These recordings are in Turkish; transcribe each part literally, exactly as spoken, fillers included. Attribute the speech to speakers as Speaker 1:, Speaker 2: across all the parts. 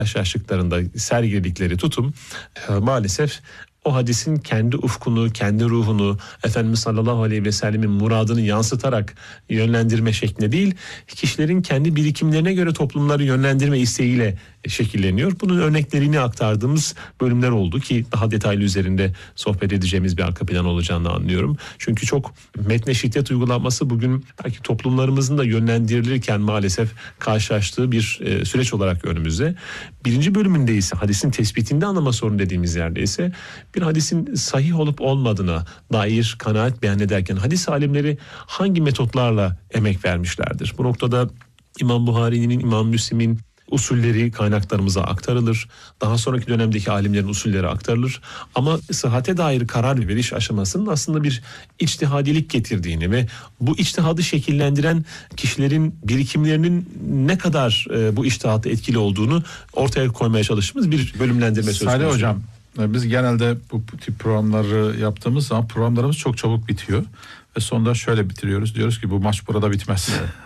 Speaker 1: karşılaştıklarında sergiledikleri tutum e, maalesef o hadisin kendi ufkunu, kendi ruhunu, Efendimiz sallallahu aleyhi ve sellemin muradını yansıtarak yönlendirme şeklinde değil, kişilerin kendi birikimlerine göre toplumları yönlendirme isteğiyle şekilleniyor. Bunun örneklerini aktardığımız bölümler oldu ki daha detaylı üzerinde sohbet edeceğimiz bir arka plan olacağını anlıyorum. Çünkü çok metne şiddet uygulanması bugün belki toplumlarımızın da yönlendirilirken maalesef karşılaştığı bir e, süreç olarak önümüzde. Birinci bölümünde ise hadisin tespitinde anlama sorunu dediğimiz yerde ise bir hadisin sahih olup olmadığına dair kanaat beyan ederken hadis alimleri hangi metotlarla emek vermişlerdir? Bu noktada İmam Buhari'nin, İmam Müslim'in usulleri kaynaklarımıza aktarılır. Daha sonraki dönemdeki alimlerin usulleri aktarılır. Ama sıhhate dair karar veriş aşamasının aslında bir içtihadilik getirdiğini ve bu içtihadı şekillendiren kişilerin birikimlerinin ne kadar e, bu içtihatta etkili olduğunu ortaya koymaya çalıştığımız bir bölümlendirme söz konusu.
Speaker 2: Salih Hocam, biz genelde bu tip programları yaptığımız zaman programlarımız çok çabuk bitiyor. Ve sonunda şöyle bitiriyoruz. Diyoruz ki bu maç burada bitmez.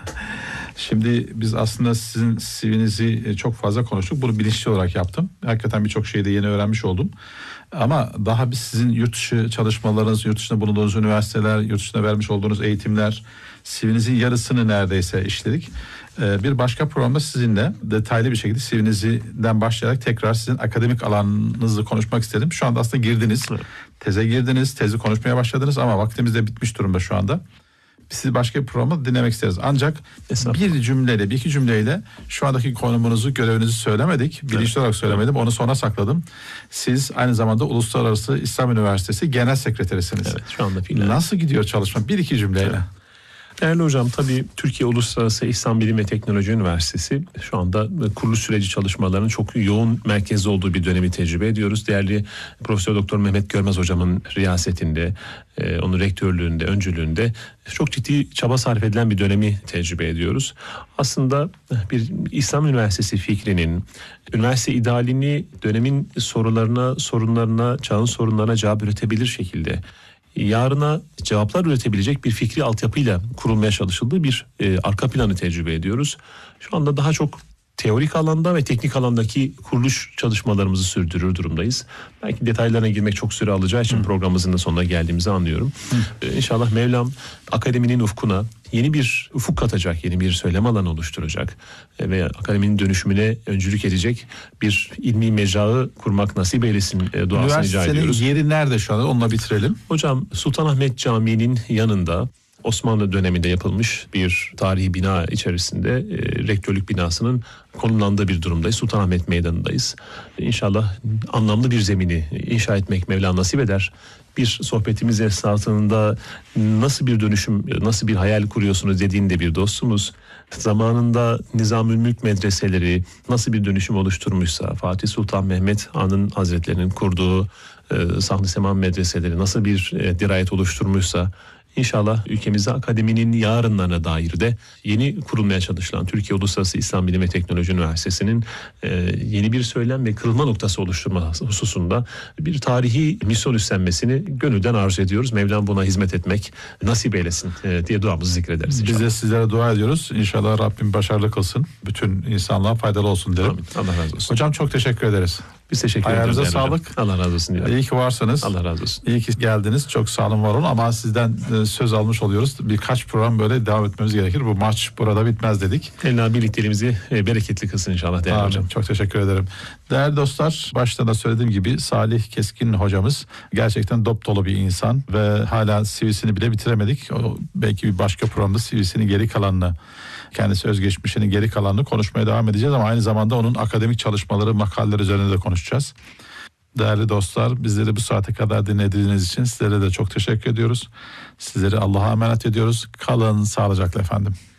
Speaker 2: Şimdi biz aslında sizin C V'nizi çok fazla konuştuk. Bunu bilinçli olarak yaptım. Hakikaten birçok şeyi de yeni öğrenmiş oldum. Ama daha biz sizin yurt dışı çalışmalarınız, yurt dışında bulunduğunuz üniversiteler, yurt dışında vermiş olduğunuz eğitimler, C V'nizin yarısını neredeyse işledik. Bir başka programda sizinle detaylı bir şekilde C V'nizden başlayarak tekrar sizin akademik alanınızı konuşmak istedim. Şu anda aslında girdiniz, teze girdiniz, tezi konuşmaya başladınız ama vaktimiz de bitmiş durumda şu anda. Sizi başka bir programda dinlemek isteriz. Ancak bir cümleyle, bir iki cümleyle şu andaki konumunuzu, görevinizi söylemedik. Bilinçli evet. olarak söylemedim. Onu sona sakladım. Siz aynı zamanda Uluslararası İslam Üniversitesi Genel Sekreterisiniz.
Speaker 1: Evet, şu anda filan.
Speaker 2: Nasıl gidiyor çalışma? Bir iki cümleyle. Evet.
Speaker 1: Değerli hocam, tabii Türkiye Uluslararası İslam Bilim ve Teknoloji Üniversitesi şu anda kuruluş süreci çalışmalarının çok yoğun merkezde olduğu bir dönemi tecrübe ediyoruz. Değerli Profesör Doktor Mehmet Görmez hocamın riyasetinde, onun rektörlüğünde, öncülüğünde çok ciddi çaba sarf edilen bir dönemi tecrübe ediyoruz. Aslında bir İslam Üniversitesi fikrinin, üniversite idealini dönemin sorularına, sorunlarına, çağın sorunlarına cevap üretebilir şekilde, yarına cevaplar üretebilecek bir fikri altyapıyla kurulmaya çalışıldığı bir e, arka planı tecrübe ediyoruz. Şu anda daha çok teorik alanda ve teknik alandaki kuruluş çalışmalarımızı sürdürür durumdayız. Belki detaylarına girmek çok süre alacağı için Hı. programımızın da sonuna geldiğimizi anlıyorum. Ee, İnşallah Mevlam akademinin ufkuna yeni bir ufuk katacak, yeni bir söylem alanı oluşturacak e, ve akademinin dönüşümüne öncülük edecek bir ilmi mecrağı kurmak nasip eylesin e, duasını rica ediyoruz.
Speaker 2: Üniversitenin yeri nerede şu anda? Onunla bitirelim.
Speaker 1: Hocam, Sultanahmet Camii'nin yanında Osmanlı döneminde yapılmış bir tarihi bina içerisinde e, rektörlük binasının konumlandığı bir durumdayız. Sultanahmet Meydanı'ndayız. İnşallah anlamlı bir zemini inşa etmek Mevla nasip eder. Bir sohbetimiz esnasında nasıl bir dönüşüm, nasıl bir hayal kuruyorsunuz dediğinde bir dostumuz, zamanında Nizamül Mülk medreseleri nasıl bir dönüşüm oluşturmuşsa, Fatih Sultan Mehmet Han'ın Hazretlerinin kurduğu e, Sahn-ı Seman medreseleri nasıl bir e, dirayet oluşturmuşsa, İnşallah ülkemizde akademinin yarınlarına dair de yeni kurulmaya çalışılan Türkiye Uluslararası İslam Bilim ve Teknoloji Üniversitesi'nin e, yeni bir söylem ve kırılma noktası oluşturma hususunda bir tarihi misyon üstlenmesini gönülden arzu ediyoruz. Mevlam buna hizmet etmek nasip eylesin e, diye duamızı zikrederiz inşallah.
Speaker 2: Biz de sizlere dua ediyoruz. İnşallah Rabbim başarılı kılsın. Bütün insanlığa faydalı olsun derim.
Speaker 1: Amin. Allah razı olsun.
Speaker 2: Hocam çok teşekkür ederiz.
Speaker 1: Biz teşekkür ederiz.
Speaker 2: Ayağınıza sağlık.
Speaker 1: Hocam. Allah razı olsun. Diyorum.
Speaker 2: İyi ki varsınız.
Speaker 1: Allah razı olsun.
Speaker 2: İyi ki geldiniz. Çok sağ olun, var olun. Ama sizden söz almış oluyoruz. Birkaç program böyle devam etmemiz gerekir. Bu maç burada bitmez dedik.
Speaker 1: Allah birlikteliğimizi bereketli kılsın inşallah değerli
Speaker 2: Amin.
Speaker 1: hocam.
Speaker 2: Çok teşekkür ederim. Değerli dostlar, başta da söylediğim gibi Salih Keskin hocamız gerçekten dop dolu bir insan ve hala C V'sini bile bitiremedik. O, belki bir başka programda C V'sinin geri kalanını, kendisi özgeçmişinin geri kalanını konuşmaya devam edeceğiz ama aynı zamanda onun akademik çalışmaları, makaleleri üzerine de konuşacağız. Değerli dostlar, bizleri bu saate kadar dinlediğiniz için sizlere de çok teşekkür ediyoruz. Sizleri Allah'a emanet ediyoruz. Kalın sağlıcakla efendim.